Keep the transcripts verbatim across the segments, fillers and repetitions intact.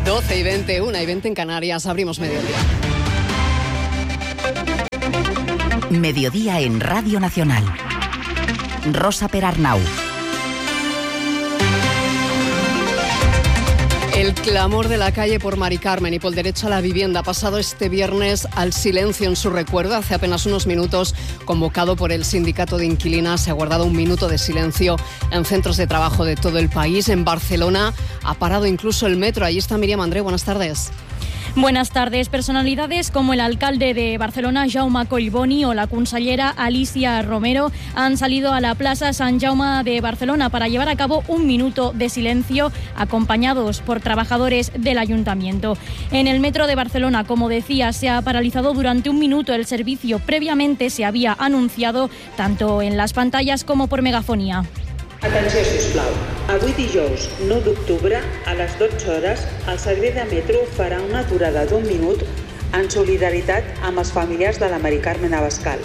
doce y veinte, una y veinte en Canarias, abrimos mediodía. Mediodía en Radio Nacional. Rosa Perarnau. El clamor de la calle por Mari Carmen y por el derecho a la vivienda ha pasado este viernes al silencio en su recuerdo. Hace apenas unos minutos, convocado por el sindicato de inquilinas, se ha guardado un minuto de silencio en centros de trabajo de todo el país. En Barcelona ha parado incluso el metro. Allí está Míriam André. Buenas tardes. Buenas tardes. Personalidades como el alcalde de Barcelona, Jaume Collboni, o la consellera Alicia Romero han salido a la Plaza Sant Jaume de Barcelona para llevar a cabo un minuto de silencio, acompañados por trabajadores del ayuntamiento. En el metro de Barcelona, como decía, se ha paralizado durante un minuto el servicio. Previamente se había anunciado tanto en las pantallas como por megafonía. Atenció, sisplau. Avui dijous nou d'octubre, a les dotze hores, el servei de metro farà una aturada d'un minut en solidaritat amb els familiars de la Mari Carmen Abascal.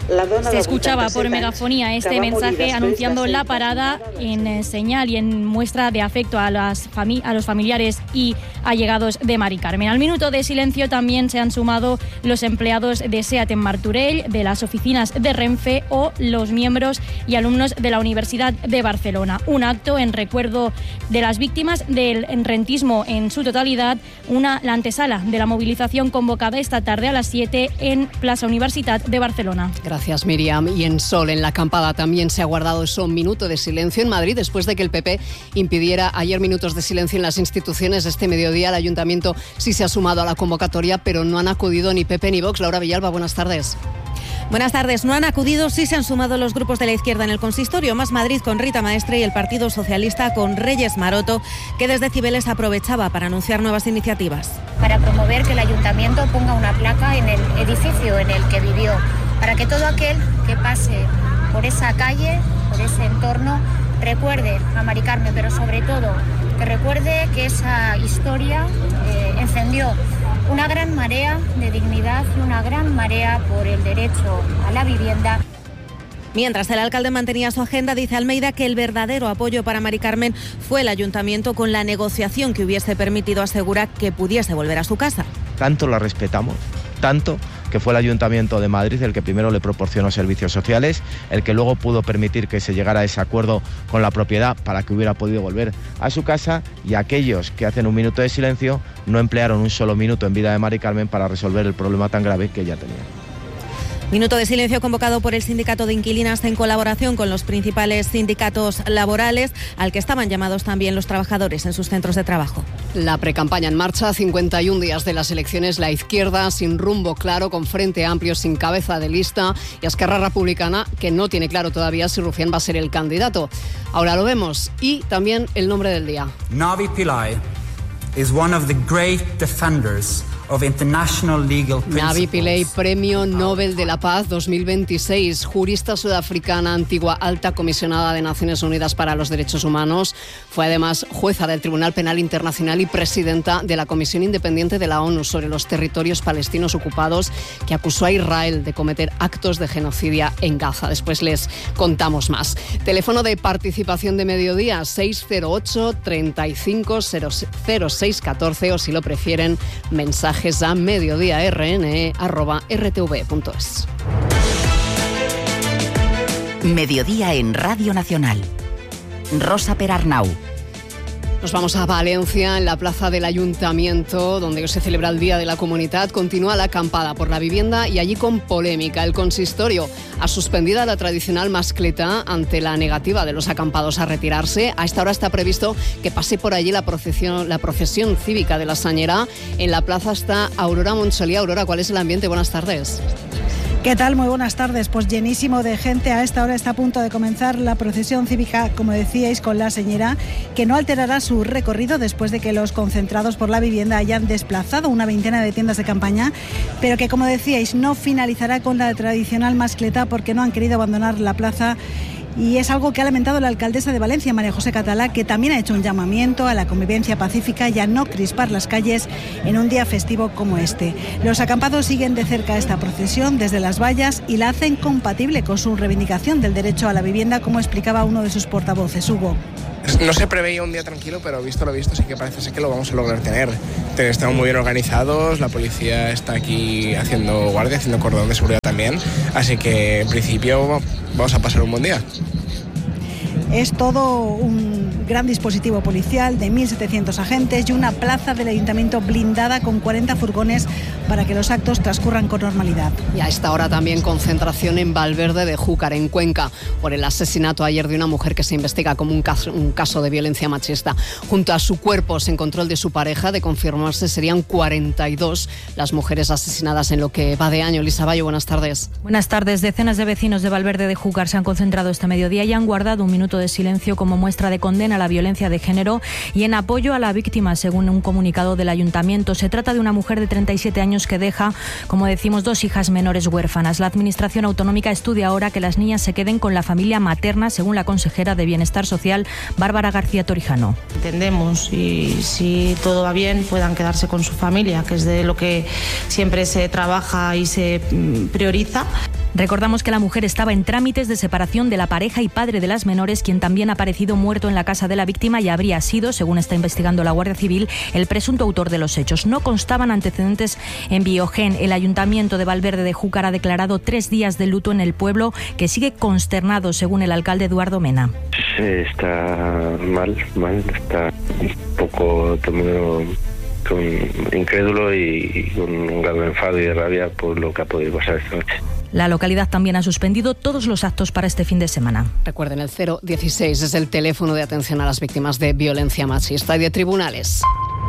Se escuchaba por megafonía este mensaje anunciando la parada en señal y en muestra de afecto a, las fami- a los familiares y allegados de Mari Carmen. Al minuto de silencio también se han sumado los empleados de SEAT en Martorell, de las oficinas de Renfe o los miembros y alumnos de la Universidad de Barcelona. Un acto en recuerdo de las víctimas del rentismo en su totalidad, una, la antesala de la movilización convocada esta tarde a las siete en Plaza Universitat de Barcelona. Gracias. Gracias, Miriam. Y en Sol, en la acampada, también se ha guardado eso, un minuto de silencio en Madrid, después de que el P P impidiera ayer minutos de silencio en las instituciones. Este mediodía el Ayuntamiento sí se ha sumado a la convocatoria, pero no han acudido ni P P ni Vox. Laura Villalba, buenas tardes. Buenas tardes. No han acudido, sí se han sumado los grupos de la izquierda en el consistorio, Más Madrid con Rita Maestre y el Partido Socialista con Reyes Maroto, que desde Cibeles aprovechaba para anunciar nuevas iniciativas. Para promover que el Ayuntamiento ponga una placa en el edificio en el que vivió, para que todo aquel que pase por esa calle, por ese entorno, recuerde a Mari Carmen, pero sobre todo que recuerde que esa historia eh, encendió una gran marea de dignidad y una gran marea por el derecho a la vivienda. Mientras el alcalde mantenía su agenda, dice Almeida que el verdadero apoyo para Mari Carmen fue el ayuntamiento con la negociación que hubiese permitido asegurar que pudiese volver a su casa. Tanto la respetamos, tanto que fue el Ayuntamiento de Madrid el que primero le proporcionó servicios sociales, el que luego pudo permitir que se llegara a ese acuerdo con la propiedad para que hubiera podido volver a su casa, y aquellos que hacen un minuto de silencio no emplearon un solo minuto en vida de Mari Carmen para resolver el problema tan grave que ella tenía. Minuto de silencio convocado por el sindicato de inquilinas en colaboración con los principales sindicatos laborales, al que estaban llamados también los trabajadores en sus centros de trabajo. La precampaña en marcha, cincuenta y un días de las elecciones, la izquierda sin rumbo claro, con Frente Amplio sin cabeza de lista, y Esquerra Republicana, que no tiene claro todavía si Rufián va a ser el candidato. Ahora lo vemos. Y también el nombre del día. Navi Pillay is one of the great defenders of international legal principles. Navi Pillay, Premio Nobel de la Paz dos mil veintiséis, jurista sudafricana, antigua alta comisionada de Naciones Unidas para los Derechos Humanos. Fue además jueza del Tribunal Penal Internacional y presidenta de la Comisión Independiente de la ONU sobre los territorios palestinos ocupados, que acusó a Israel de cometer actos de genocidio en Gaza. Después les contamos más. Teléfono de participación de Mediodía, seis cero ocho, treinta y cinco, cero seis catorce, o si lo prefieren, mensaje a mediodíarn arroba rtv.es. Mediodía en Radio Nacional. Rosa Perarnau. Nos vamos a Valencia, en la plaza del Ayuntamiento, donde hoy se celebra el Día de la Comunidad. Continúa la acampada por la vivienda y allí con polémica. El consistorio ha suspendido la tradicional mascleta ante la negativa de los acampados a retirarse. A esta hora está previsto que pase por allí la procesión, la procesión cívica de la Sañera. En la plaza está Aurora Montsolí. Aurora, ¿cuál es el ambiente? Buenas tardes. ¿Qué tal? Muy buenas tardes. Pues llenísimo de gente. A esta hora está a punto de comenzar la procesión cívica, como decíais, con la Señera, que no alterará su recorrido después de que los concentrados por la vivienda hayan desplazado una veintena de tiendas de campaña, pero que, como decíais, no finalizará con la tradicional mascleta porque no han querido abandonar la plaza. Y es algo que ha lamentado la alcaldesa de Valencia, María José Catalá, que también ha hecho un llamamiento a la convivencia pacífica y a no crispar las calles en un día festivo como este. Los acampados siguen de cerca esta procesión desde las vallas y la hacen compatible con su reivindicación del derecho a la vivienda, como explicaba uno de sus portavoces, Hugo. No se preveía un día tranquilo, pero visto lo visto sí que parece ser que lo vamos a lograr tener. Estamos muy bien organizados, la policía está aquí haciendo guardia, haciendo cordón de seguridad también, así que en principio vamos a pasar un buen día. Es todo un gran dispositivo policial de mil setecientos agentes y una plaza del ayuntamiento blindada con cuarenta furgones para que los actos transcurran con normalidad. Y a esta hora también concentración en Valverde de Júcar, en Cuenca, por el asesinato ayer de una mujer que se investiga como un caso, un caso de violencia machista. Junto a su cuerpo se encontró el de su pareja. De confirmarse serían cuarenta y dos las mujeres asesinadas en lo que va de año. Lisa Bayo, buenas tardes. Buenas tardes. Decenas de vecinos de Valverde de Júcar se han concentrado este mediodía y han guardado un minuto de silencio como muestra de condena a la violencia de género y en apoyo a la víctima, según un comunicado del ayuntamiento. Se trata de una mujer de treinta y siete años que deja, como decimos, dos hijas menores huérfanas. La administración autonómica estudia ahora que las niñas se queden con la familia materna, según la consejera de Bienestar Social, Bárbara García Torijano. Entendemos y si todo va bien puedan quedarse con su familia, que es de lo que siempre se trabaja y se prioriza. Recordamos que la mujer estaba en trámites de separación de la pareja y padre de las menores, quien también ha aparecido muerto en la casa de la víctima y habría sido, según está investigando la Guardia Civil, el presunto autor de los hechos. No constaban antecedentes en Biogen. El Ayuntamiento de Valverde de Júcar ha declarado tres días de luto en el pueblo, que sigue consternado, según el alcalde Eduardo Mena. Sí, está mal, mal, está un poco todo el mundo con incrédulo y con un gran enfado y de rabia por lo que ha podido pasar esta noche. La localidad también ha suspendido todos los actos para este fin de semana. Recuerden, el cero dieciséis es el teléfono de atención a las víctimas de violencia machista y de tribunales.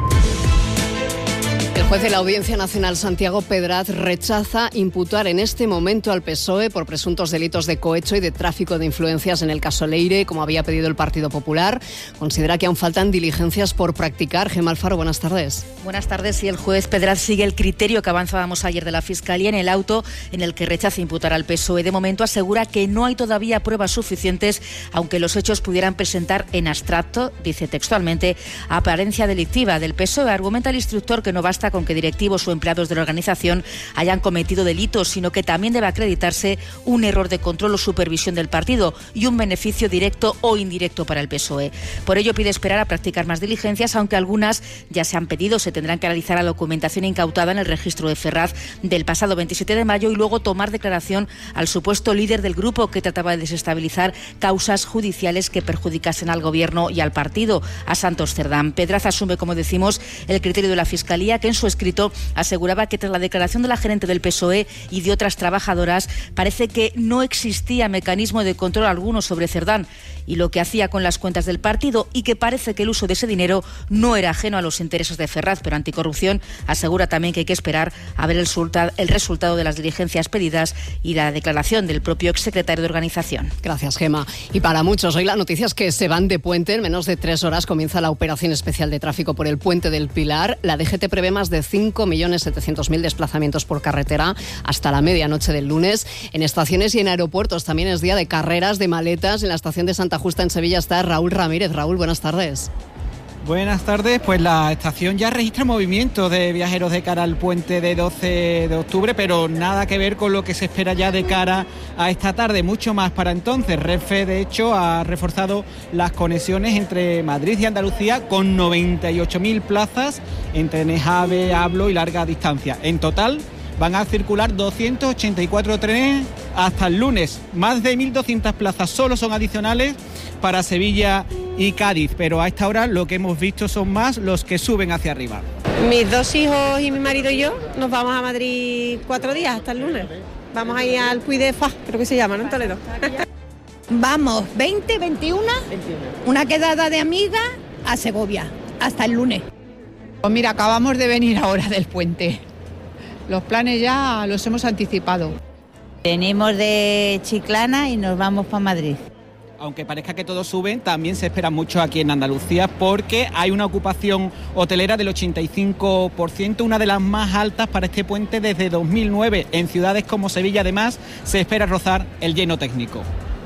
El juez de la Audiencia Nacional, Santiago Pedraz, rechaza imputar en este momento al P S O E por presuntos delitos de cohecho y de tráfico de influencias en el caso Leire, como había pedido el Partido Popular. Considera que aún faltan diligencias por practicar. Gemma Alfaro, buenas tardes. Buenas tardes. Y el juez Pedraz sigue el criterio que avanzábamos ayer de la Fiscalía en el auto en el que rechaza imputar al P S O E. De momento asegura que no hay todavía pruebas suficientes, aunque los hechos pudieran presentar en abstracto, dice textualmente, apariencia delictiva del P S O E. Argumenta el instructor que no basta con que directivos o empleados de la organización hayan cometido delitos, sino que también debe acreditarse un error de control o supervisión del partido y un beneficio directo o indirecto para el P S O E. Por ello pide esperar a practicar más diligencias, aunque algunas ya se han pedido. Se tendrán que analizar la documentación incautada en el registro de Ferraz del pasado veintisiete de mayo y luego tomar declaración al supuesto líder del grupo que trataba de desestabilizar causas judiciales que perjudicasen al gobierno y al partido, a Santos Cerdán. Pedraz asume, como decimos, el criterio de la Fiscalía, que en su escrito aseguraba que tras la declaración de la gerente del P S O E y de otras trabajadoras parece que no existía mecanismo de control alguno sobre Cerdán y lo que hacía con las cuentas del partido, y que parece que el uso de ese dinero no era ajeno a los intereses de Ferraz, pero Anticorrupción asegura también que hay que esperar a ver el, el resultado de las diligencias pedidas y la declaración del propio exsecretario de organización. Gracias, Gemma. Y para muchos, hoy la noticia es que se van de puente. En menos de tres horas comienza la operación especial de tráfico por el Puente del Pilar. La D G T prevé más de cinco millones setecientos mil desplazamientos por carretera hasta la medianoche del lunes. En estaciones y en aeropuertos también es día de carreras de maletas. En la estación de Santa Justa, en Sevilla, está Raúl Ramírez. Raúl, buenas tardes. Buenas tardes. Pues la estación ya registra movimiento de viajeros de cara al puente de doce de octubre, pero nada que ver con lo que se espera ya de cara a esta tarde, mucho más para entonces. Renfe, de hecho, ha reforzado las conexiones entre Madrid y Andalucía con noventa y ocho mil plazas entre Nejave, Ablo y larga distancia. En total van a circular doscientos ochenta y cuatro trenes hasta el lunes. Más de mil doscientas plazas solo son adicionales para Sevilla y Cádiz, pero a esta hora lo que hemos visto son más los que suben hacia arriba. Mis dos hijos y mi marido y yo nos vamos a Madrid cuatro días hasta el lunes. Vamos a ir al Puy de Faz, creo que se llama, ¿no? En Toledo. Vamos, veinte, veintiuno, una quedada de amigas a Segovia, hasta el lunes. Pues mira, acabamos de venir ahora del puente. Los planes ya los hemos anticipado. Venimos de Chiclana y nos vamos para Madrid. Aunque parezca que todos suben, también se espera mucho aquí en Andalucía porque hay una ocupación hotelera del ochenta y cinco por ciento, una de las más altas para este puente desde dos mil nueve. En ciudades como Sevilla, además, se espera rozar el lleno técnico.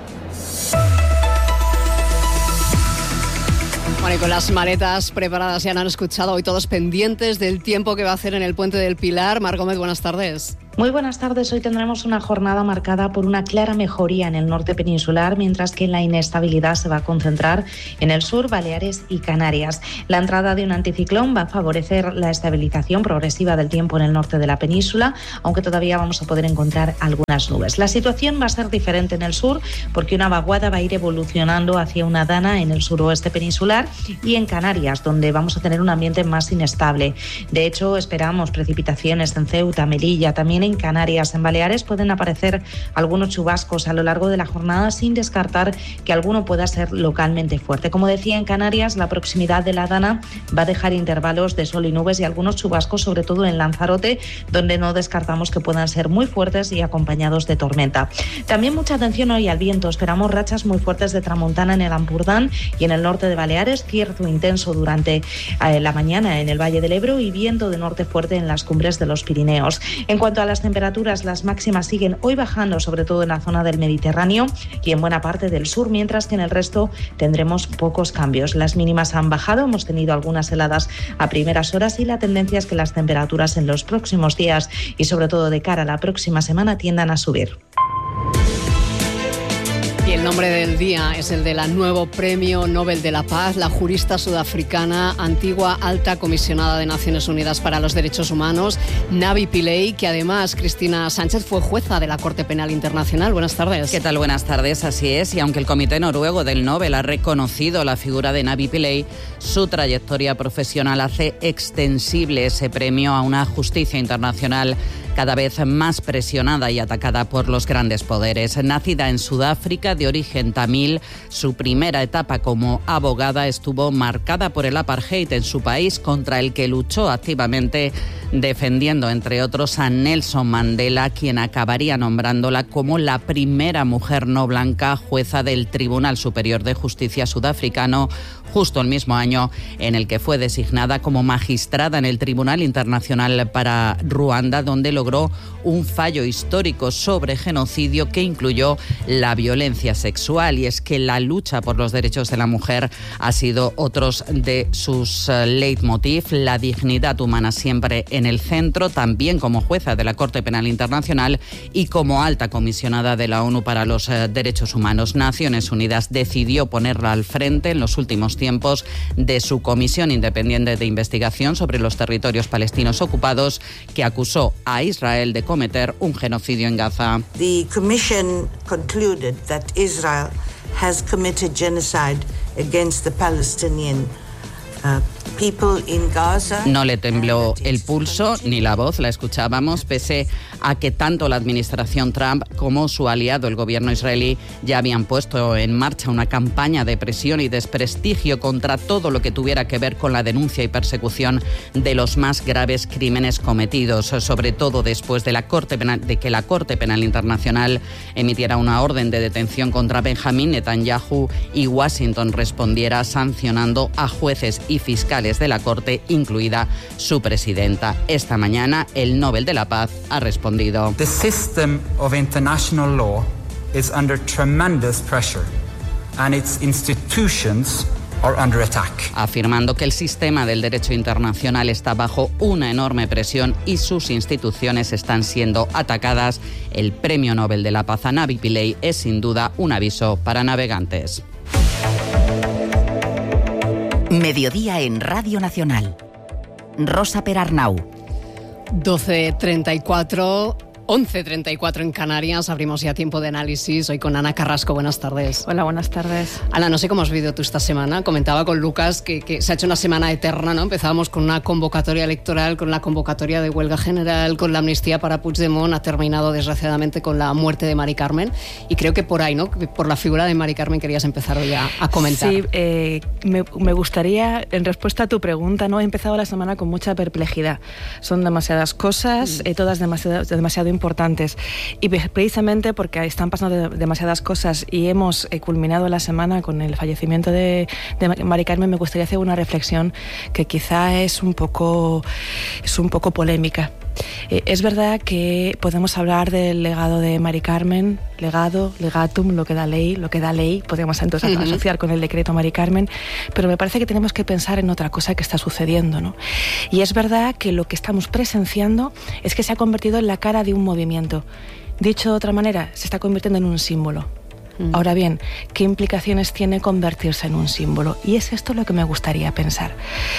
Bueno, y con las maletas preparadas, ya han escuchado hoy todos pendientes del tiempo que va a hacer en el Puente del Pilar. Mar Gómez, buenas tardes. Muy buenas tardes. Hoy tendremos una jornada marcada por una clara mejoría en el norte peninsular, mientras que la inestabilidad se va a concentrar en el sur, Baleares y Canarias. La entrada de un anticiclón va a favorecer la estabilización progresiva del tiempo en el norte de la península, aunque todavía vamos a poder encontrar algunas nubes. La situación va a ser diferente en el sur, porque una vaguada va a ir evolucionando hacia una dana en el suroeste peninsular y en Canarias, donde vamos a tener un ambiente más inestable. De hecho, esperamos precipitaciones en Ceuta, Melilla, también en Canarias. En Baleares pueden aparecer algunos chubascos a lo largo de la jornada, sin descartar que alguno pueda ser localmente fuerte. Como decía, en Canarias la proximidad de la dana va a dejar intervalos de sol y nubes y algunos chubascos, sobre todo en Lanzarote, donde no descartamos que puedan ser muy fuertes y acompañados de tormenta. También mucha atención hoy al viento. Esperamos rachas muy fuertes de tramontana en el Ampurdán y en el norte de Baleares, cierzo intenso durante eh, la mañana en el Valle del Ebro y viento de norte fuerte en las cumbres de los Pirineos. En cuanto a las temperaturas, las máximas siguen hoy bajando, sobre todo en la zona del Mediterráneo y en buena parte del sur, mientras que en el resto tendremos pocos cambios. Las mínimas han bajado, hemos tenido algunas heladas a primeras horas y la tendencia es que las temperaturas en los próximos días y sobre todo de cara a la próxima semana tiendan a subir. Y el nombre del día es el de la nuevo Premio Nobel de la Paz, la jurista sudafricana, antigua alta comisionada de Naciones Unidas para los Derechos Humanos, Navi Pillay, que además, Cristina Sánchez, fue jueza de la Corte Penal Internacional. Buenas tardes. ¿Qué tal? Buenas tardes, así es. Y aunque el Comité Noruego del Nobel ha reconocido la figura de Navi Pillay, su trayectoria profesional hace extensible ese premio a una justicia internacional cada vez más presionada y atacada por los grandes poderes. Nacida en Sudáfrica, de origen tamil, su primera etapa como abogada estuvo marcada por el apartheid en su país, contra el que luchó activamente, defendiendo, entre otros, a Nelson Mandela, quien acabaría nombrándola como la primera mujer no blanca jueza del Tribunal Superior de Justicia sudafricano, justo el mismo año en el que fue designada como magistrada en el Tribunal Internacional para Ruanda, donde logró un fallo histórico sobre genocidio que incluyó la violencia sexual. Y es que la lucha por los derechos de la mujer ha sido otros de sus leitmotiv, la dignidad humana siempre en el centro, también como jueza de la Corte Penal Internacional y como alta comisionada de la ONU para los Derechos Humanos. Naciones Unidas decidió ponerla al frente en los últimos tiempos de su Comisión Independiente de Investigación sobre los Territorios Palestinos Ocupados, que acusó a Israel de cometer un genocidio en Gaza. The commission concluded that Israel has committed genocide against the Palestinian uh, people in Gaza. No le tembló el pulso ni la voz, la escuchábamos, pese a que tanto la administración Trump como su aliado, el gobierno israelí, ya habían puesto en marcha una campaña de presión y desprestigio contra todo lo que tuviera que ver con la denuncia y persecución de los más graves crímenes cometidos, sobre todo después de, la Corte Penal, de que la Corte Penal Internacional emitiera una orden de detención contra Benjamín Netanyahu y Washington respondiera sancionando a jueces y fiscales de la Corte, incluida su presidenta. Esta mañana el Nobel de la Paz ha respondido. The system of international law is under tremendous pressure and its institutions are under attack. Afirmando que el sistema del derecho internacional está bajo una enorme presión y sus instituciones están siendo atacadas, el Premio Nobel de la Paz a Navi Pillay es sin duda un aviso para navegantes. Mediodía en Radio Nacional. Rosa Perarnau. doce treinta y cuatro, once treinta y cuatro en Canarias. Abrimos ya tiempo de análisis hoy con Ana Carrasco. Buenas tardes. Hola, buenas tardes. Ana, no sé cómo has vivido tú esta semana. Comentaba con Lucas que, que se ha hecho una semana eterna, ¿no? Empezábamos con una convocatoria electoral, con la convocatoria de huelga general, con la amnistía para Puigdemont. Ha terminado, desgraciadamente, con la muerte de Mari Carmen. Y creo que por ahí, ¿no? Por la figura de Mari Carmen querías empezar hoy a, a comentar. Sí, eh, me, me gustaría, en respuesta a tu pregunta, ¿no? He empezado la semana con mucha perplejidad. Son demasiadas cosas, mm. eh, todas demasiado, demasiado importantes. Y precisamente porque están pasando demasiadas cosas y hemos eh, culminado la semana con el fallecimiento de, de Mari Carmen, me gustaría hacer una reflexión que quizá es un poco, es un poco polémica. Eh, es verdad que podemos hablar del legado de Mari Carmen, legado, legatum, lo que da ley, lo que da ley, podemos entonces uh-huh. asociar con el decreto Mari Carmen, pero me parece que tenemos que pensar en otra cosa que está sucediendo, ¿no? Y es verdad que lo que estamos presenciando es que se ha convertido en la cara de un movimiento. Dicho de otra manera, se está convirtiendo en un símbolo. Ahora bien, ¿qué implicaciones tiene convertirse en un símbolo? Y es esto lo que me gustaría pensar.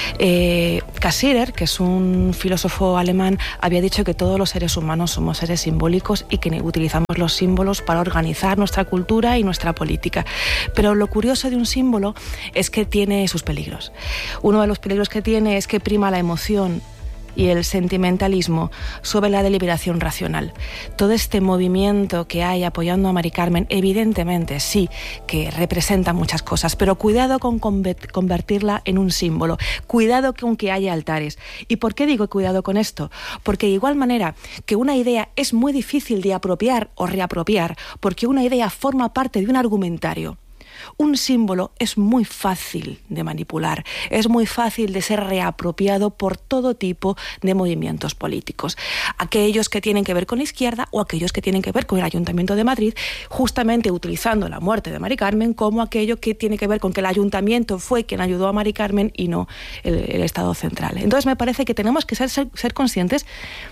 Eh, Cassirer, que es un filósofo alemán, había dicho que todos los seres humanos somos seres simbólicos y que utilizamos los símbolos para organizar nuestra cultura y nuestra política. Pero lo curioso de un símbolo es que tiene sus peligros. Uno de los peligros que tiene es que prima la emoción y el sentimentalismo sobre la deliberación racional. Todo este movimiento que hay apoyando a Mari Carmen, evidentemente sí que representa muchas cosas, pero cuidado con convertirla en un símbolo, cuidado con que haya altares. ¿Y por qué digo cuidado con esto? Porque de igual manera que una idea es muy difícil de apropiar o reapropiar, porque una idea forma parte de un argumentario, un símbolo es muy fácil de manipular, es muy fácil de ser reapropiado por todo tipo de movimientos políticos. Aquellos que tienen que ver con la izquierda o aquellos que tienen que ver con el Ayuntamiento de Madrid, justamente utilizando la muerte de Mari Carmen como aquello que tiene que ver con que el Ayuntamiento fue quien ayudó a Mari Carmen y no el, el Estado central. Entonces me parece que tenemos que ser, ser, ser conscientes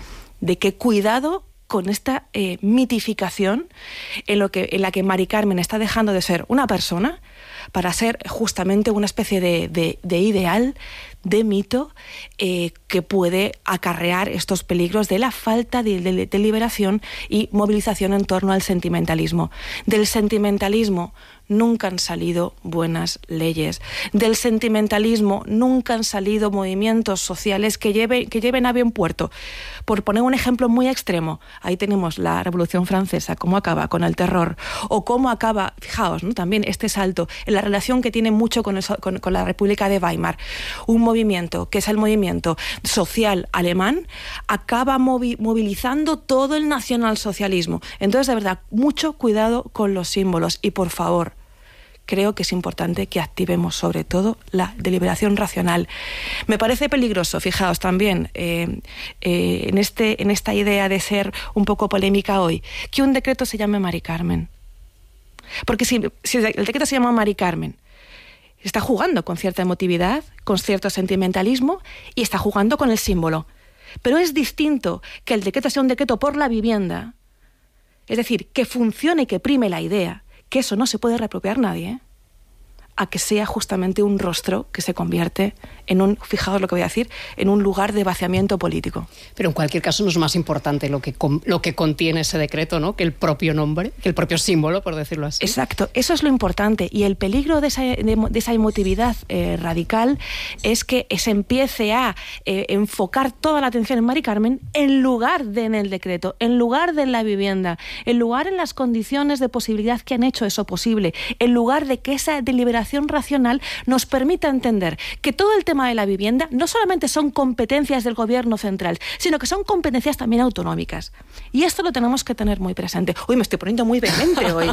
de que cuidado con esta eh, mitificación en, lo que, en la que Mari Carmen está dejando de ser una persona para ser justamente una especie de, de, de ideal, de mito, eh, que puede acarrear estos peligros de la falta de, de, de liberación y movilización en torno al sentimentalismo. Del sentimentalismo nunca han salido buenas leyes. Del sentimentalismo nunca han salido movimientos sociales que, lleve, que lleven a buen puerto. Por poner un ejemplo muy extremo, ahí tenemos la Revolución Francesa, cómo acaba con el terror, o cómo acaba, fijaos, ¿no? También este salto en la relación que tiene mucho con, el, con, con la República de Weimar. Un movimiento que es el movimiento social alemán acaba movi, movilizando todo el nacionalsocialismo. Entonces, de verdad, mucho cuidado con los símbolos y, por favor, creo que es importante que activemos sobre todo la deliberación racional. Me parece peligroso, fijaos también, eh, eh, en, este, en esta idea de ser un poco polémica hoy, que un decreto se llame Mari Carmen. Porque si, si el decreto se llama Mari Carmen, está jugando con cierta emotividad, con cierto sentimentalismo y está jugando con el símbolo. Pero es distinto que el decreto sea un decreto por la vivienda, es decir, que funcione y que prime la idea, que eso no se puede reapropiar nadie, ¿eh? A que sea justamente un rostro que se convierte en un, fijaos lo que voy a decir, en un lugar de vaciamiento político. Pero en cualquier caso no es más importante lo que, lo que contiene ese decreto, ¿no?, que el propio nombre, que el propio símbolo, por decirlo así. Exacto, eso es lo importante. Y el peligro de esa, de, de esa emotividad eh, radical es que se empiece a eh, enfocar toda la atención en Mari Carmen en lugar de en el decreto, en lugar de en la vivienda, en lugar en las condiciones de posibilidad que han hecho eso posible, en lugar de que esa deliberación racional nos permita entender que todo el tema de la vivienda no solamente son competencias del gobierno central, sino que son competencias también autonómicas. Y esto lo tenemos que tener muy presente. Uy, me estoy poniendo muy vehemente hoy.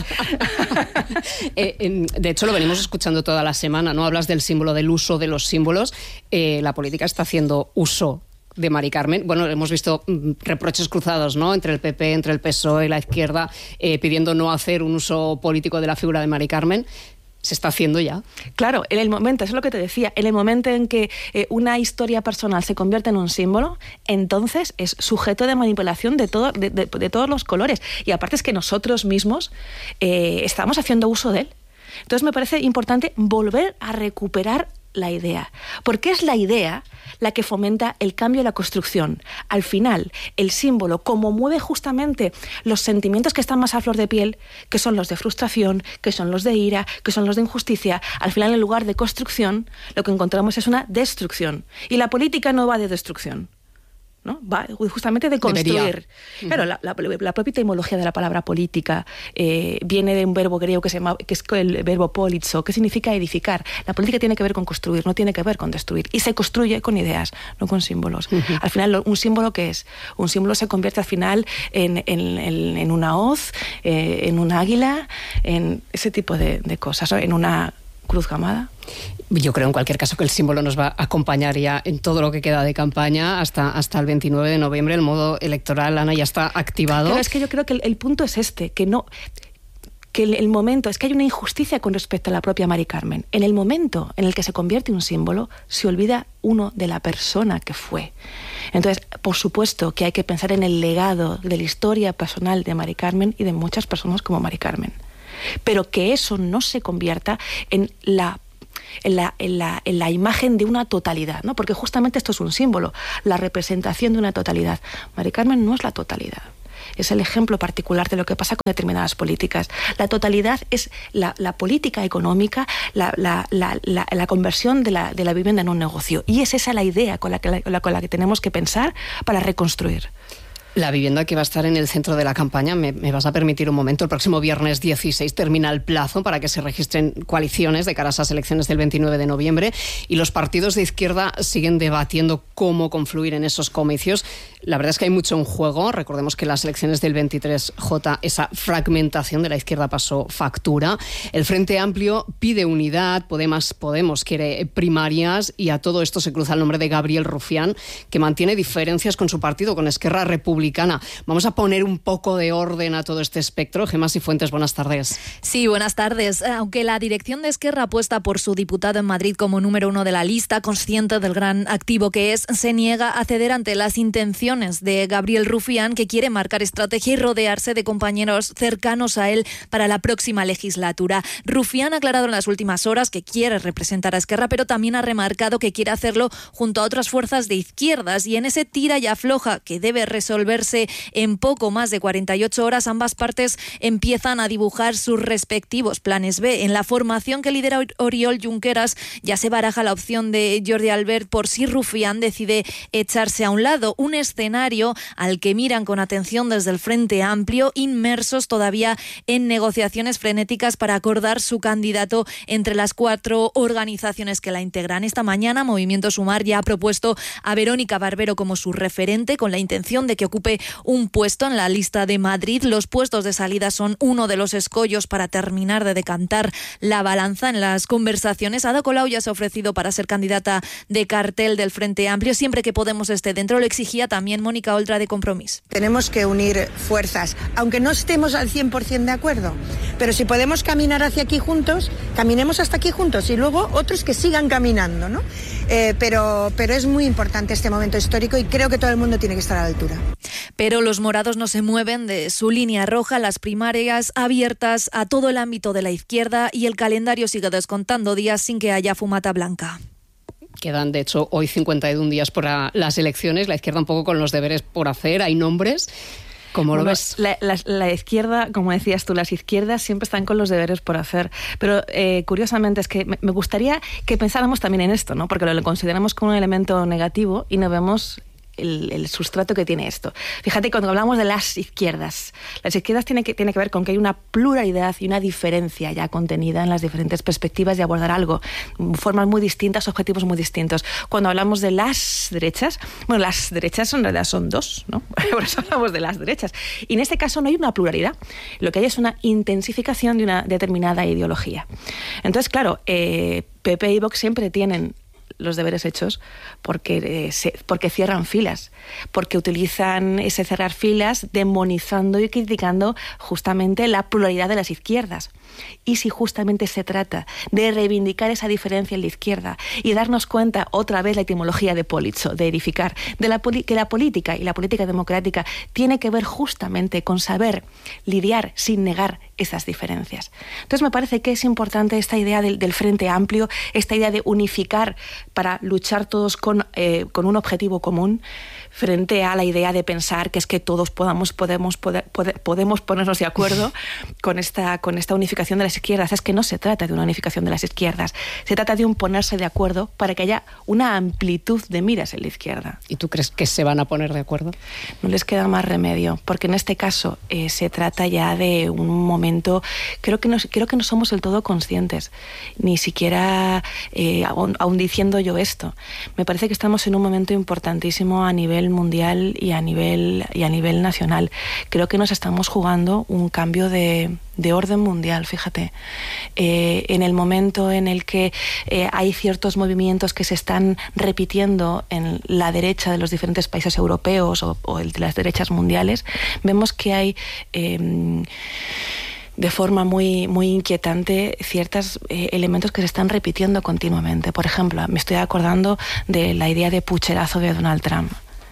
eh, de hecho, lo venimos escuchando toda la semana, ¿no? Hablas del símbolo, del uso de los símbolos. Eh, la política está haciendo uso de Mari Carmen. Bueno, hemos visto mm, reproches cruzados, ¿no?, entre el P P, entre el P S O E y la izquierda, eh, pidiendo no hacer un uso político de la figura de Mari Carmen. Se está haciendo ya. Claro, en el momento, eso es lo que te decía, en el momento en que eh, una historia personal se convierte en un símbolo, entonces es sujeto de manipulación de, todo, de, de, de todos los colores. Y aparte es que nosotros mismos eh, estamos haciendo uso de él. Entonces me parece importante volver a recuperar la idea, porque es la idea la que fomenta el cambio y la construcción. Al final, el símbolo, como mueve justamente los sentimientos que están más a flor de piel, que son los de frustración, que son los de ira, que son los de injusticia, al final, en lugar de construcción, lo que encontramos es una destrucción. Y la política no va de destrucción, ¿no? Va justamente de construir. Debería. Claro, la, la, la propia etimología de la palabra política eh, viene de un verbo griego que se llama, que es el verbo polizo, que significa edificar. La política tiene que ver con construir, no tiene que ver con destruir. Y se construye con ideas, no con símbolos. Uh-huh. Al final, ¿un símbolo qué es? Un símbolo se convierte al final en, en, en, en una hoz, eh, en un águila, en ese tipo de, de cosas, ¿no? En una cruz gamada. Yo creo en cualquier caso que el símbolo nos va a acompañar ya en todo lo que queda de campaña hasta, hasta el veintinueve de noviembre. El modo electoral, Ana, ya está activado. Pero es que yo creo que el, el punto es este, que no... que el, el momento, es que hay una injusticia con respecto a la propia Mari Carmen. En el momento en el que se convierte un símbolo, se olvida uno de la persona que fue. Entonces, por supuesto que hay que pensar en el legado de la historia personal de Mari Carmen y de muchas personas como Mari Carmen. Pero que eso no se convierta en la En la, en, la, en la imagen de una totalidad, ¿no? Porque justamente esto es un símbolo, la representación de una totalidad. Mari Carmen no es la totalidad. Es el ejemplo particular de lo que pasa con determinadas políticas. La totalidad es la, la política económica, la, la, la, la, la conversión de la, de la vivienda en un negocio. Y es esa la idea con la, que, la, con la que tenemos que pensar para reconstruir. La vivienda que va a estar en el centro de la campaña, me, me vas a permitir un momento, el próximo viernes dieciséis termina el plazo para que se registren coaliciones de cara a esas elecciones del veintinueve de noviembre y los partidos de izquierda siguen debatiendo cómo confluir en esos comicios. La verdad es que hay mucho en juego. Recordemos que las elecciones del veintitrés J, esa fragmentación de la izquierda pasó factura. El Frente Amplio pide unidad, Podemos, Podemos quiere primarias y a todo esto se cruza el nombre de Gabriel Rufián, que mantiene diferencias con su partido, con Esquerra Republicana. Vamos a poner un poco de orden a todo este espectro. Gemma Cifuentes, buenas tardes. Sí, buenas tardes. Aunque la dirección de Esquerra apuesta por su diputado en Madrid como número uno de la lista, consciente del gran activo que es, se niega a ceder ante las intenciones de Gabriel Rufián, que quiere marcar estrategia y rodearse de compañeros cercanos a él para la próxima legislatura. Rufián ha aclarado en las últimas horas que quiere representar a Esquerra, pero también ha remarcado que quiere hacerlo junto a otras fuerzas de izquierdas, y en ese tira y afloja que debe resolver en poco más de cuarenta y ocho horas, ambas partes empiezan a dibujar sus respectivos planes B. En la formación que lidera Oriol Junqueras ya se baraja la opción de Jordi Albert por si Rufián decide echarse a un lado, un escenario al que miran con atención desde el Frente Amplio, inmersos todavía en negociaciones frenéticas para acordar su candidato entre las cuatro organizaciones que la integran. Esta mañana Movimiento Sumar ya ha propuesto a Verónica Barbero como su referente, con la intención de que ocupe un puesto en la lista de Madrid. Los puestos de salida son uno de los escollos para terminar de decantar la balanza en las conversaciones. Ada Colau ya se ha ofrecido para ser candidata de cartel del Frente Amplio, siempre que Podemos esté dentro. Lo exigía también Mónica Oltra de Compromís. Tenemos que unir fuerzas, aunque no estemos al cien por ciento de acuerdo, pero si podemos caminar hacia aquí juntos, caminemos hasta aquí juntos y luego otros que sigan caminando, ¿no? Eh, pero, pero es muy importante este momento histórico y creo que todo el mundo tiene que estar a la altura. Pero los morados no se mueven de su línea roja, las primarias abiertas a todo el ámbito de la izquierda, y el calendario sigue descontando días sin que haya fumata blanca. Quedan, de hecho, hoy cincuenta y uno días para las elecciones, la izquierda un poco con los deberes por hacer, hay nombres. ¿Cómo lo bueno, ves? La, la, la izquierda, como decías tú, las izquierdas siempre están con los deberes por hacer. Pero eh, curiosamente es que me, me gustaría que pensáramos también en esto, ¿no? Porque lo consideramos como un elemento negativo y no vemos El, el sustrato que tiene esto. Fíjate, cuando hablamos de las izquierdas, las izquierdas tiene que, tiene que ver con que hay una pluralidad y una diferencia ya contenida en las diferentes perspectivas de abordar algo, formas muy distintas, objetivos muy distintos. Cuando hablamos de las derechas, bueno, las derechas en realidad son dos, ¿no? Por eso hablamos de las derechas. Y en este caso no hay una pluralidad, lo que hay es una intensificación de una determinada ideología. Entonces, claro, eh, P P y Vox siempre tienen los deberes hechos porque, eh, se, porque cierran filas, porque utilizan ese cerrar filas demonizando y criticando justamente la pluralidad de las izquierdas. Y si justamente se trata de reivindicar esa diferencia en la izquierda y darnos cuenta otra vez la etimología de polizo, de edificar, de la poli- que la política y la política democrática tiene que ver justamente con saber lidiar sin negar esas diferencias. Entonces me parece que es importante esta idea del, del Frente Amplio, esta idea de unificar para luchar todos con, eh, con un objetivo común, frente a la idea de pensar que es que todos podamos, podemos, poder, poder, podemos ponernos de acuerdo con esta, con esta unificación de las izquierdas. Es que no se trata de una unificación de las izquierdas, se trata de un ponerse de acuerdo para que haya una amplitud de miras en la izquierda. ¿Y tú crees que se van a poner de acuerdo? No les queda más remedio, porque en este caso eh, se trata ya de un momento, creo que no, creo que no somos del todo conscientes, ni siquiera eh, aún, aún diciendo yo esto. Me parece que estamos en un momento importantísimo a nivel mundial y a nivel y a nivel nacional. Creo que nos estamos jugando un cambio de de orden mundial, fíjate. Eh, en el momento en el que eh, hay ciertos movimientos que se están repitiendo en la derecha de los diferentes países europeos o, o el de las derechas mundiales, vemos que hay eh, de forma muy, muy inquietante ciertos eh, elementos que se están repitiendo continuamente. Por ejemplo, me estoy acordando de la idea de pucherazo de Donald Trump,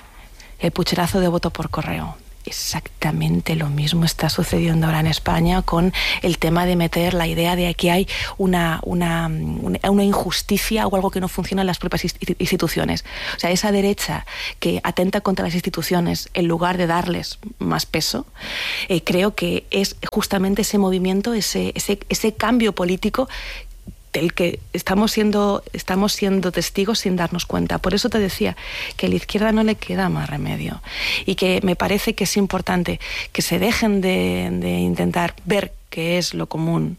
el pucherazo de voto por correo. Exactamente lo mismo está sucediendo ahora en España con el tema de meter la idea de que hay una, una, una injusticia o algo que no funciona en las propias instituciones. O sea, esa derecha que atenta contra las instituciones en lugar de darles más peso, eh, creo que es justamente ese movimiento, ese, ese, ese cambio político del que estamos siendo, estamos siendo testigos sin darnos cuenta. Por eso te decía que a la izquierda no le queda más remedio y que me parece que es importante que se dejen de, de intentar ver qué es lo común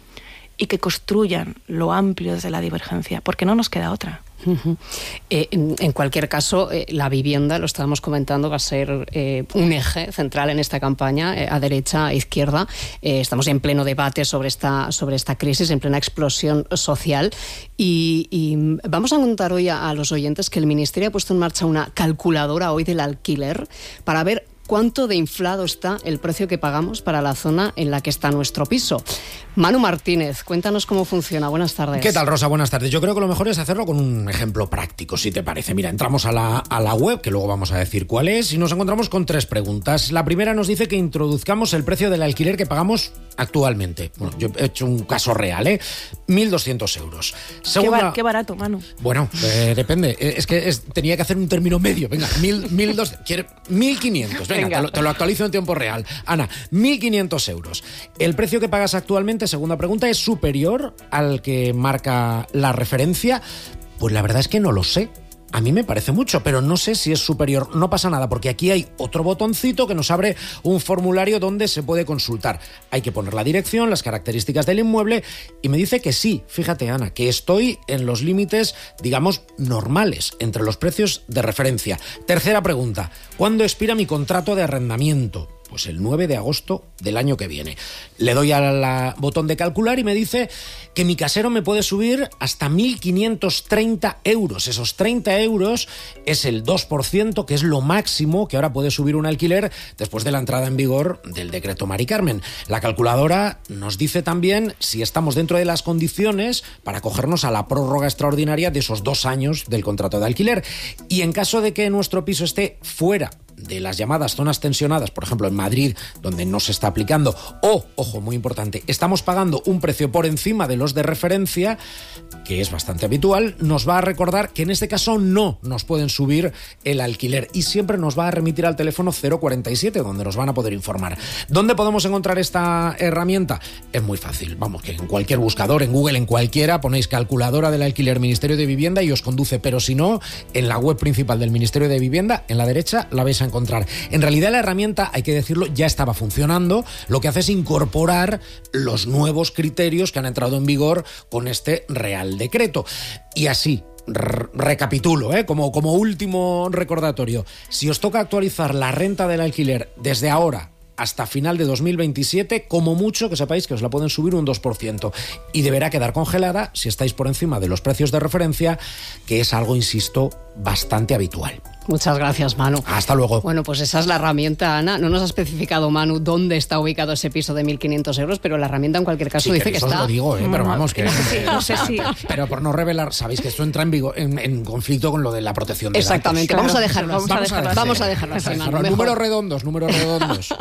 y que construyan lo amplio desde la divergencia, porque no nos queda otra. Uh-huh. Eh, en, en cualquier caso, eh, la vivienda, lo estábamos comentando, va a ser eh, un eje central en esta campaña, eh, a derecha, a izquierda. Eh, estamos en pleno debate sobre esta, sobre esta crisis, en plena explosión social. Y, y vamos a contar hoy a, a los oyentes que el Ministerio ha puesto en marcha una calculadora hoy del alquiler para ver cuánto de inflado está el precio que pagamos para la zona en la que está nuestro piso. Manu Martínez, cuéntanos cómo funciona. Buenas tardes. ¿Qué tal, Rosa? Buenas tardes. Yo creo que lo mejor es hacerlo con un ejemplo práctico, si te parece. Mira, entramos a la, a la web, que luego vamos a decir cuál es, y nos encontramos con tres preguntas. La primera nos dice que introduzcamos el precio del alquiler que pagamos actualmente. Bueno, yo he hecho un caso real, ¿eh? mil doscientos euros. Segunda... Qué, bar- qué barato, Manu. Bueno, eh, depende. Es que es, tenía que hacer un término medio. Venga, mil, mil dos, quiere, mil quinientos. Venga, Venga. Te, lo, te lo actualizo en tiempo real. Ana, mil quinientos euros. ¿El precio que pagas actualmente, segunda pregunta, es superior al que marca la referencia? Pues la verdad es que no lo sé. A mí me parece mucho, pero no sé si es superior. No pasa nada, porque aquí hay otro botoncito que nos abre un formulario donde se puede consultar. Hay que poner la dirección, las características del inmueble, y me dice que sí, fíjate, Ana, que estoy en los límites, digamos, normales, entre los precios de referencia. Tercera pregunta, ¿cuándo expira mi contrato de arrendamiento? Pues el nueve de agosto del año que viene. Le doy al botón de calcular y me dice que mi casero me puede subir hasta mil quinientos treinta euros. Esos treinta euros es el dos por ciento, que es lo máximo que ahora puede subir un alquiler después de la entrada en vigor del decreto Mari Carmen. La calculadora nos dice también si estamos dentro de las condiciones para acogernos a la prórroga extraordinaria de esos dos años del contrato de alquiler. Y en caso de que nuestro piso esté fuera de las llamadas zonas tensionadas, por ejemplo en Madrid, donde no se está aplicando, o, ojo, muy importante, estamos pagando un precio por encima de los de referencia, que es bastante habitual, nos va a recordar que en este caso no nos pueden subir el alquiler y siempre nos va a remitir al teléfono cero cuarenta y siete, donde nos van a poder informar. ¿Dónde podemos encontrar esta herramienta? Es muy fácil, vamos, que en cualquier buscador, en Google, en cualquiera, ponéis calculadora del alquiler Ministerio de Vivienda y os conduce, pero si no, en la web principal del Ministerio de Vivienda, en la derecha, la vais a encontrar. En realidad la herramienta, hay que decirlo, ya estaba funcionando. Lo que hace es incorporar los nuevos criterios que han entrado en vigor con este Real Decreto. Y así, r- recapitulo, ¿eh? como, como último recordatorio, si os toca actualizar la renta del alquiler desde ahora hasta final de dos mil veintisiete, como mucho que sepáis que os la pueden subir un dos por ciento y deberá quedar congelada si estáis por encima de los precios de referencia, que es algo, insisto, bastante habitual. Muchas gracias, Manu. Hasta luego. Bueno, pues esa es la herramienta, Ana. No nos ha especificado, Manu, dónde está ubicado ese piso de mil quinientos euros, pero la herramienta en cualquier caso sí, dice que, que eso está... os lo digo, ¿eh? Pero vamos, que... No sé si, no sé si. Pero por no revelar, sabéis que esto entra en, vigo, en, en conflicto con lo de la protección de Exactamente. datos. Vamos a dejarlo así. Vamos a dejarlo así. Vamos a dejarlo así, Manu. Números mejor. redondos, números redondos.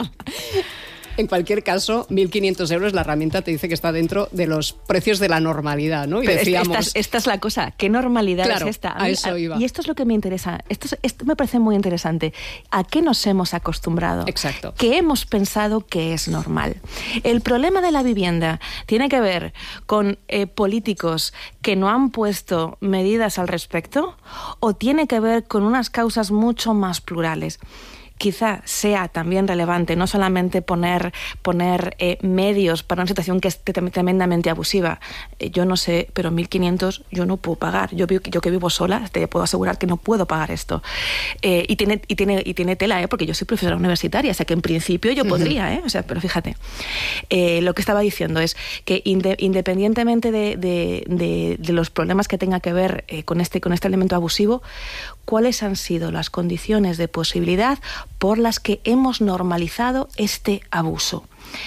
En cualquier caso, mil quinientos euros, la herramienta te dice que está dentro de los precios de la normalidad, ¿no? Y Pero decíamos... esta, es, esta es la cosa, ¿qué normalidad claro, es esta? A, a eso iba. Y esto es lo que me interesa, esto, es, esto me parece muy interesante. ¿A qué nos hemos acostumbrado? Exacto. ¿Qué hemos pensado que es normal? El problema de la vivienda tiene que ver con eh, políticos que no han puesto medidas al respecto, o tiene que ver con unas causas mucho más plurales. quizá sea también relevante no solamente poner, poner eh, medios para una situación que es tremendamente abusiva. Eh, yo no sé, pero mil quinientos yo no puedo pagar. Yo, yo que vivo sola, te puedo asegurar que no puedo pagar esto. Eh, y, tiene, y, tiene, y tiene tela, ¿eh? Porque yo soy profesora universitaria, o sea que en principio yo podría, ¿eh? O sea, pero fíjate, eh, lo que estaba diciendo es que inde, independientemente de, de, de, de los problemas que tenga que ver eh, con, este, con este elemento abusivo, ¿cuáles han sido las condiciones de posibilidad por las que hemos normalizado este abuso?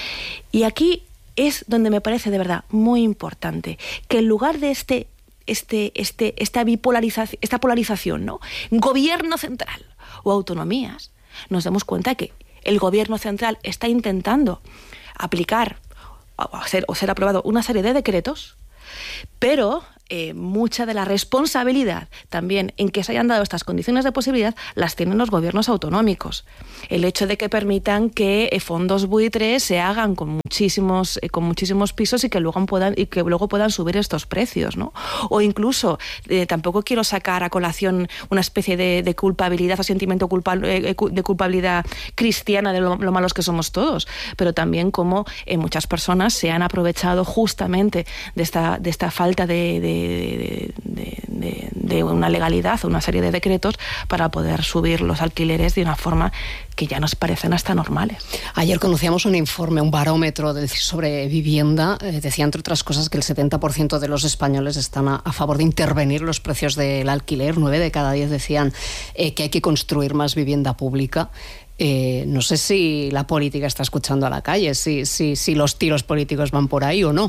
Y aquí es donde me parece de verdad muy importante que en lugar de este, este, este, esta bipolarización, esta polarización, ¿no? Gobierno central o autonomías, nos demos cuenta que el gobierno central está intentando aplicar o ser, o ser aprobado una serie de decretos, pero eh, mucha de la responsabilidad también en que se hayan dado estas condiciones de posibilidad las tienen los gobiernos autonómicos. El hecho de que permitan que eh, fondos buitres se hagan con muchísimos, eh, con muchísimos pisos y que luego puedan, y que luego puedan subir estos precios, ¿no? O incluso, eh, tampoco quiero sacar a colación una especie de, de culpabilidad o sentimiento culpa, eh, de culpabilidad cristiana de lo, lo malos que somos todos, pero también como eh, muchas personas se han aprovechado justamente de esta, de esta falta de, de De, de, de, de una legalidad o una serie de decretos para poder subir los alquileres de una forma que ya nos parecen hasta normales. Ayer conocíamos un informe, un barómetro de, sobre vivienda. Eh, decía, entre otras cosas, que el setenta por ciento de los españoles están a, a favor de intervenir los precios del alquiler. Nueve de cada diez decían eh, que hay que construir más vivienda pública. Eh, no sé si la política está escuchando a la calle, si, si, si los tiros políticos van por ahí o no.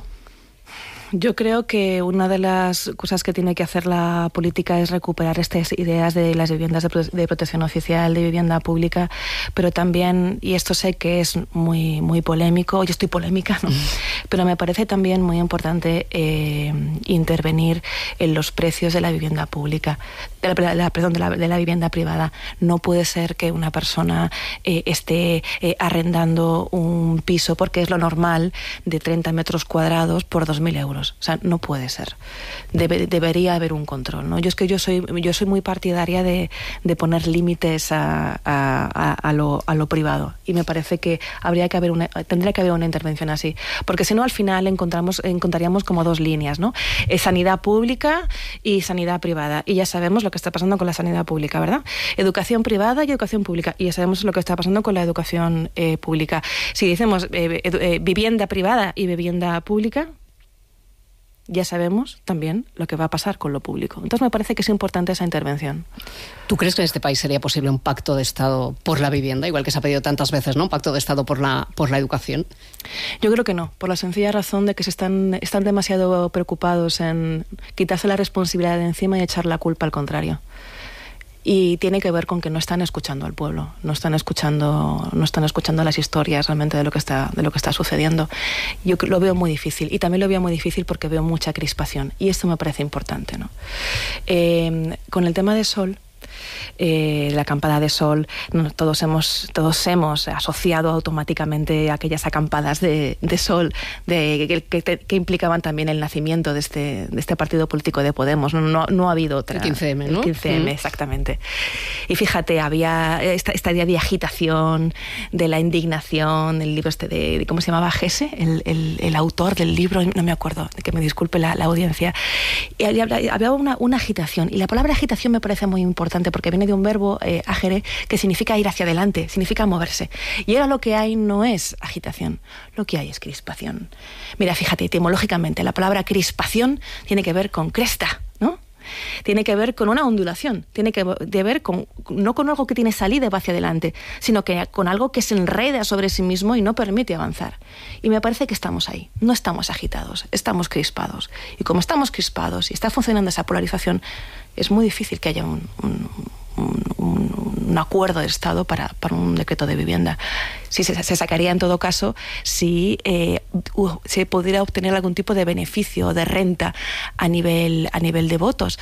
Yo creo que una de las cosas que tiene que hacer la política es recuperar estas ideas de las viviendas de, pro de protección oficial, de vivienda pública, pero también, y esto sé que es muy, muy polémico, yo estoy polémica, ¿no? Pero me parece también muy importante eh, intervenir en los precios de la vivienda pública, de la, la, perdón, de la, de la vivienda privada. No puede ser que una persona eh, esté eh, arrendando un piso, porque es lo normal, de treinta metros cuadrados por dos mil euros. O sea, no puede ser. Debe, debería haber un control, ¿no? Yo es que yo soy, yo soy muy partidaria de, de poner límites a, a, a, lo, a lo privado, y me parece que habría que haber una, tendría que haber una intervención así, porque si no al final encontramos, encontraríamos como dos líneas, ¿no? Eh, sanidad pública y sanidad privada, y ya sabemos lo que está pasando con la sanidad pública, ¿verdad? Educación privada y educación pública, y ya sabemos lo que está pasando con la educación eh, pública. Si decimos eh, eh, vivienda privada y vivienda pública, ya sabemos también lo que va a pasar con lo público. Entonces me parece que es importante esa intervención. ¿Tú crees que en este país sería posible un pacto de Estado por la vivienda, igual que se ha pedido tantas veces, ¿no? Un pacto de Estado por la, por la educación. Yo creo que no, por la sencilla razón de que se están, están demasiado preocupados en quitarse la responsabilidad de encima y echar la culpa al contrario. Y tiene que ver con que no están escuchando al pueblo, no están escuchando, no están escuchando las historias realmente de lo que está, de lo que está sucediendo. Yo lo veo muy difícil, y también lo veo muy difícil porque veo mucha crispación, y esto me parece importante, ¿no? Eh, con el tema de Sol, Eh, la acampada de Sol, no, todos hemos todos hemos asociado automáticamente aquellas acampadas de, de Sol de, que, que, que implicaban también el nacimiento de este, de este partido político de Podemos. No, no, no ha habido otra. El quince eme, ¿no? El quince eme, mm. exactamente. Y fíjate, había esta, esta idea de agitación, de la indignación, el libro este de, de ¿cómo se llamaba? Gese, el, el, el autor del libro, no me acuerdo, que me disculpe la, la audiencia. Y había, había una, una agitación, y la palabra agitación me parece muy importante porque viene de un verbo eh, agere, que significa ir hacia adelante, significa moverse. Y ahora lo que hay no es agitación, lo que hay es crispación. Mira, fíjate, etimológicamente, la palabra crispación tiene que ver con cresta, ¿no? Tiene que ver con una ondulación, tiene que ver con, no con algo que tiene salida y va hacia adelante, sino que con algo que se enreda sobre sí mismo y no permite avanzar. Y me parece que estamos ahí, no estamos agitados, estamos crispados. Y como estamos crispados y está funcionando esa polarización, es muy difícil que haya un, un, un, un, un acuerdo de Estado para, para un decreto de vivienda. Sí, se, se sacaría en todo caso si eh, uh, se pudiera obtener algún tipo de beneficio o de renta a nivel, a nivel de votos.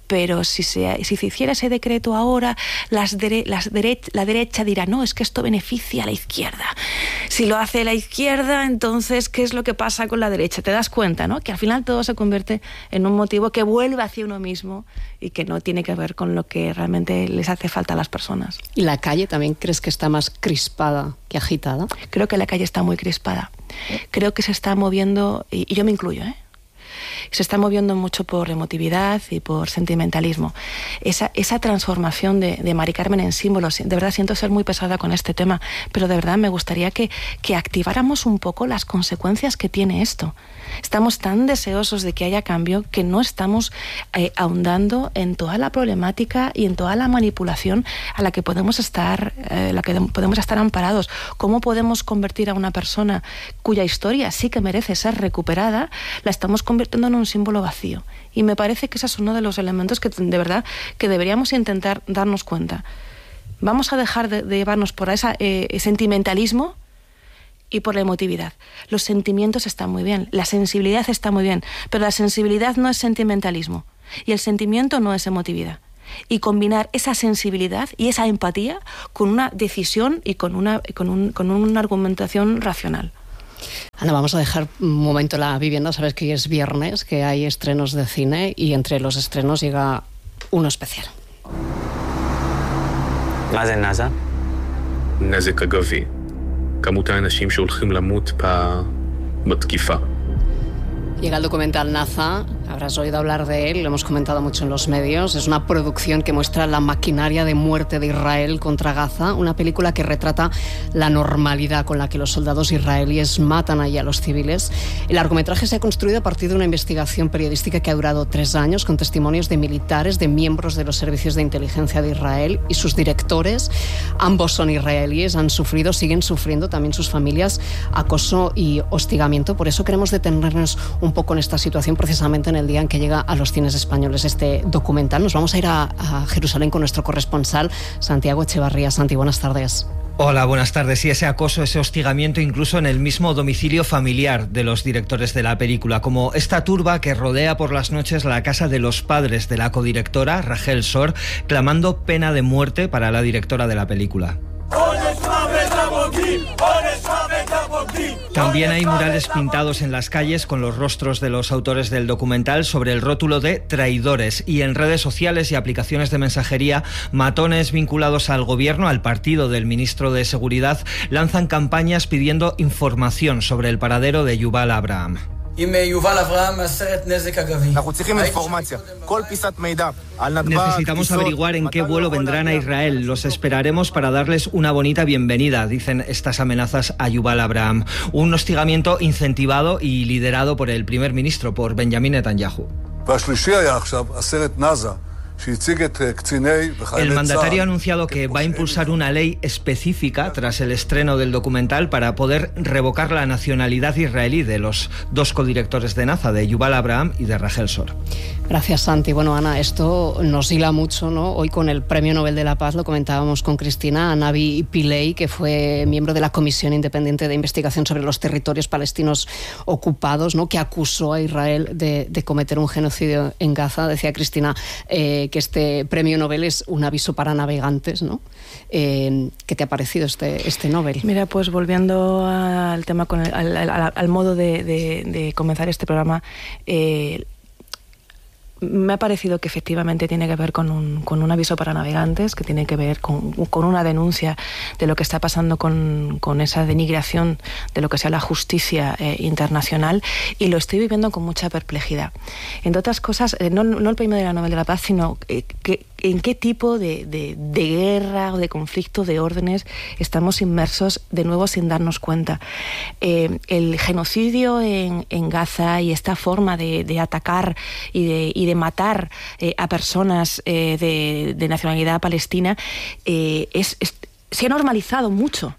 pero si se, si se hiciera ese decreto ahora, las dere, las dere, la derecha dirá, no, es que esto beneficia a la izquierda. Si lo hace la izquierda, entonces, ¿qué es lo que pasa con la derecha? Te das cuenta, ¿no? Que al final todo se convierte en un motivo que vuelve hacia uno mismo y que no tiene que ver con lo que realmente les hace falta a las personas. ¿Y la calle también crees que está más crispada que agitada? Creo que la calle está muy crispada. Creo que se está moviendo, y yo me incluyo, ¿eh? Se está moviendo mucho por emotividad y por sentimentalismo. Esa, esa transformación de, de Mari Carmen en símbolos, de verdad siento ser muy pesada con este tema, pero de verdad me gustaría que, que activáramos un poco las consecuencias que tiene esto. Estamos tan deseosos de que haya cambio que no estamos eh, ahondando en toda la problemática y en toda la manipulación a la que podemos estar, eh, la que podemos estar amparados. ¿Cómo podemos convertir a una persona cuya historia sí que merece ser recuperada, la estamos convirtiendo en un símbolo vacío? Y me parece que ese es uno de los elementos que de verdad que deberíamos intentar darnos cuenta. Vamos a dejar de, de llevarnos por ese eh, sentimentalismo y por la emotividad. Los sentimientos están muy bien, la sensibilidad está muy bien, pero la sensibilidad no es sentimentalismo y el sentimiento no es emotividad. Y combinar esa sensibilidad y esa empatía con una decisión y con una, con un, con una argumentación racional. Ana, vamos a dejar un momento la vivienda. Sabes que hoy es viernes, que hay estrenos de cine y entre los estrenos llega uno especial. מה זה נאזה? נזק אגבי. כמות האנשים שהולכים למות בתקיפה. Llega el documental Naza, habrás oído hablar de él, lo hemos comentado mucho en los medios. Es una producción que muestra la maquinaria de muerte de Israel contra Gaza, una película que retrata la normalidad con la que los soldados israelíes matan allí a los civiles. El largometraje se ha construido a partir de una investigación periodística que ha durado tres años, con testimonios de militares, de miembros de los servicios de inteligencia de Israel y sus directores. Ambos son israelíes, han sufrido, siguen sufriendo también sus familias acoso y hostigamiento. Por eso queremos detenernos un un poco en esta situación precisamente en el día en que llega a los cines españoles este documental. Nos vamos a ir a, a Jerusalén con nuestro corresponsal Santiago Echevarría. Santi, buenas tardes. Hola, buenas tardes. Sí, ese acoso, ese hostigamiento incluso en el mismo domicilio familiar de los directores de la película, como esta turba que rodea por las noches la casa de los padres de la codirectora, Rachel Sor, clamando pena de muerte para la directora de la película. También hay murales pintados en las calles con los rostros de los autores del documental sobre el rótulo de traidores, y en redes sociales y aplicaciones de mensajería, matones vinculados al gobierno, al partido del ministro de Seguridad, lanzan campañas pidiendo información sobre el paradero de Yuval Abraham. Necesitamos averiguar en qué vuelo vendrán a Israel. Los esperaremos para darles una bonita bienvenida, dicen estas amenazas a Yuval Abraham. Un hostigamiento incentivado y liderado por el primer ministro, por Benjamin Netanyahu. El mandatario ha anunciado que va a impulsar una ley específica tras el estreno del documental para poder revocar la nacionalidad israelí de los dos codirectores de Naza, de Yuval Abraham y de Rachel Sor. Gracias, Santi. Bueno, Ana, esto nos hila mucho, ¿no? Hoy con el Premio Nobel de la Paz, lo comentábamos con Cristina, Navi Pillay, que fue miembro de la Comisión Independiente de Investigación sobre los Territorios Palestinos Ocupados, ¿no? Que acusó a Israel de, de cometer un genocidio en Gaza. Decía Cristina eh, que este Premio Nobel es un aviso para navegantes, ¿no? Eh, ¿Qué te ha parecido este, este Nobel? Mira, pues volviendo al tema, con el, al, al, al modo de, de, de comenzar este programa, eh, me ha parecido que efectivamente tiene que ver con un, con un aviso para navegantes, que tiene que ver con, con una denuncia de lo que está pasando con, con esa denigración de lo que sea la justicia eh, internacional, y lo estoy viviendo con mucha perplejidad. Entre otras cosas, eh, no, no el premio de la Nobel de la Paz, sino eh, que en qué tipo de, de, de guerra o de conflicto de órdenes estamos inmersos de nuevo sin darnos cuenta. Eh, el genocidio en, en Gaza y esta forma de, de atacar y de, y de matar eh, a personas eh, de, de nacionalidad palestina eh, es, es, se ha normalizado mucho.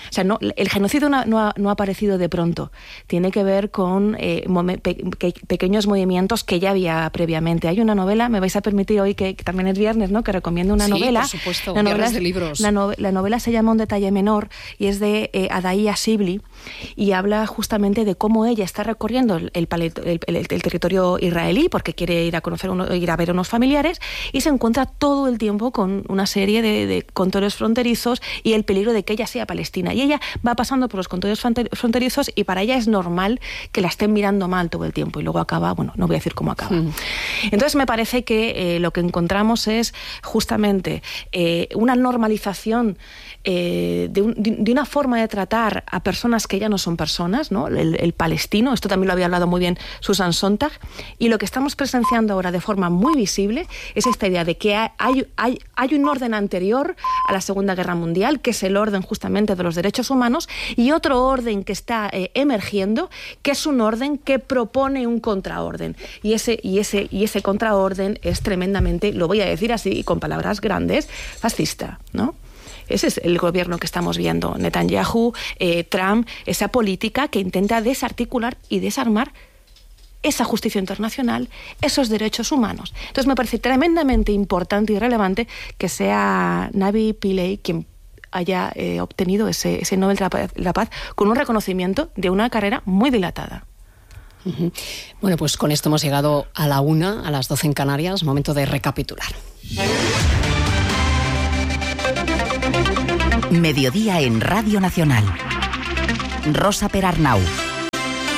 O sea, no, el genocidio no, no, ha, no ha aparecido de pronto. Tiene que ver con eh, pe pe pequeños movimientos que ya había previamente. Hay una novela, me vais a permitir hoy, que, que también es viernes, ¿no?, que recomiendo una sí, novela. por supuesto, la novela, de libros. La, no, la novela se llama Un detalle menor y es de eh, Adaía Shibli y habla justamente de cómo ella está recorriendo el, el, el, el, el territorio israelí porque quiere ir a conocer uno, ir a ver unos familiares y se encuentra todo el tiempo con una serie de, de controles fronterizos y el peligro de que ella sea palestina. Y ella va pasando por los controles fronterizos y para ella es normal que la estén mirando mal todo el tiempo y luego acaba, bueno, no voy a decir cómo acaba. Mm. Entonces me parece que eh, lo que encontramos es justamente eh, una normalización eh, de, un, de, de una forma de tratar a personas que ya no son personas, ¿no? El, el palestino, esto también lo había hablado muy bien Susan Sontag, y lo que estamos presenciando ahora de forma muy visible es esta idea de que hay, hay, hay un orden anterior a la Segunda Guerra Mundial, que es el orden justamente de los derechos humanos, y otro orden que está eh, emergiendo, que es un orden que propone un contraorden. Y ese, y, ese, y ese contraorden es tremendamente, lo voy a decir así, con palabras grandes, fascista, ¿no? Ese es el gobierno que estamos viendo. Netanyahu, eh, Trump, esa política que intenta desarticular y desarmar esa justicia internacional, esos derechos humanos. Entonces me parece tremendamente importante y relevante que sea Navi Pillay quien haya eh, obtenido ese, ese Nobel de la Paz, la Paz con un reconocimiento de una carrera muy dilatada. Uh-huh. Bueno, pues con esto hemos llegado a la una, a las doce en Canarias, momento de recapitular. Mediodía en Radio Nacional. Rosa Perarnau.